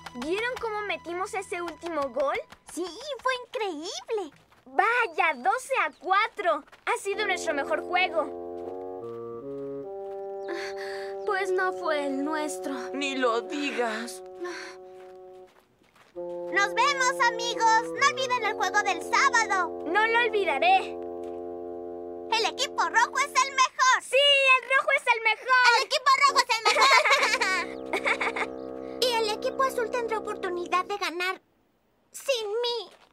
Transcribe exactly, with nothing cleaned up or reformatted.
¿Vieron cómo metimos ese último gol? Sí, fue increíble. ¡Vaya! doce a cuatro. Ha sido nuestro mejor juego. Pues no fue el nuestro. Ni lo digas. Nos vemos, amigos. No olviden el juego del sábado. No lo olvidaré. El equipo rojo es el mejor. ¡Sí, el rojo es el mejor! ¡El equipo rojo es el mejor! Y el equipo azul tendrá oportunidad de ganar sin mí.